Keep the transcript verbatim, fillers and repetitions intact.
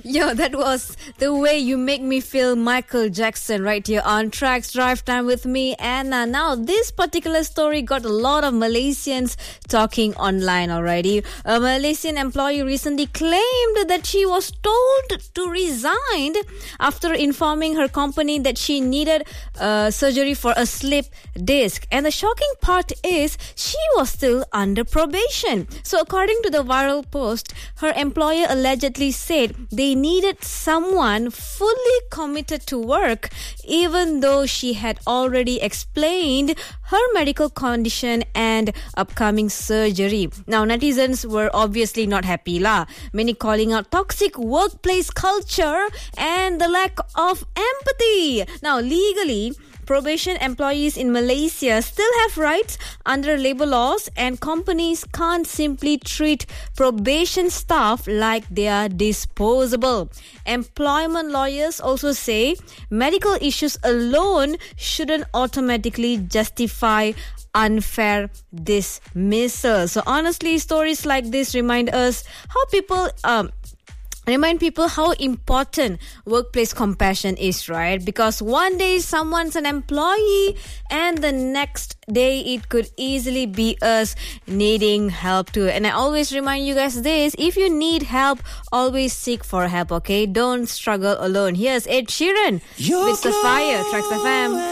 Yo, that was The Way You Make Me Feel, Michael Jackson, right here on Tracks Drive Time with me, Anna. Now, this particular story got a lot of Malaysians talking online already. A Malaysian employee recently claimed that she was told to resign after informing her company that she needed uh, surgery for a slip disc. And the shocking part is she was still under probation. So, according to the viral post, her employer allegedly said they needed someone fully committed to work, even though she had already explained her medical condition and upcoming surgery. Now, netizens were obviously not happy lah. Many calling out toxic workplace culture and the lack of empathy. Now, legally, probation employees in Malaysia still have rights under labor laws, and companies can't simply treat probation staff like they are disposable. Employment lawyers also say medical issues alone shouldn't automatically justify unfair dismissal. So honestly, stories like this remind us how people um Remind people how important workplace compassion is, right? Because one day someone's an employee and the next day it could easily be us needing help too. And I always remind you guys this: if you need help, always seek for help, okay? Don't struggle alone. Here's Ed Sheeran You're with Sapphire, Tracks F M.